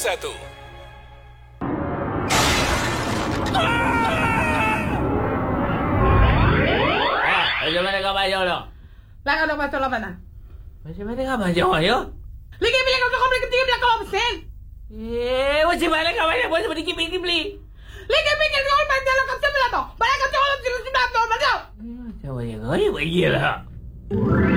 satu. Macam mana kau baju lo? Lah kau nak pasal apa nak? Macam mana kau baju yo? Lagi bilang kau beli ketim lah kau absen. Macam mana kau baju buat seperti beli? Lagi bilang kau main dalam kapsul lah tu. Balik kau cakap dalam kapsul lah tu. Macam. Macam mana kau bagi lah?